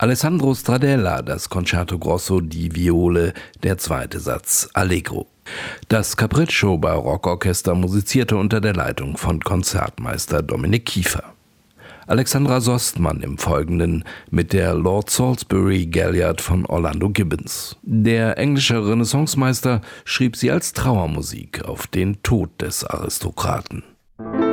Alessandro Stradella, das Concerto Grosso, die Viole, der zweite Satz Allegro. Das Capriccio Barockorchester musizierte unter der Leitung von Konzertmeister Dominik Kiefer. Alexandra Sostmann im Folgenden mit der Lord Salisbury Galliard von Orlando Gibbons. Der englische Renaissancemeister schrieb sie als Trauermusik auf den Tod des Aristokraten.